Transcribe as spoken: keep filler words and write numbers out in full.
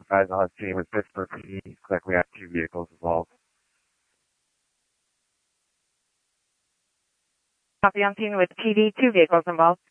advise on scene with Pittsburgh P D. Looks like we have two vehicles involved. Copy on scene with P D, two vehicles involved.